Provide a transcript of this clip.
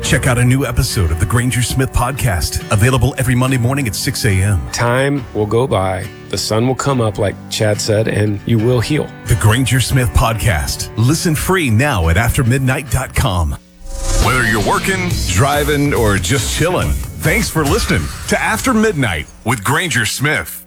Check out a new episode of the Granger Smith Podcast, available every Monday morning at 6 a.m. Time will go by, the sun will come up, like Chad said, and you will heal. The Granger Smith Podcast. Listen free now at aftermidnight.com. Whether you're working, driving, or just chilling, thanks for listening to After Midnight with Granger Smith.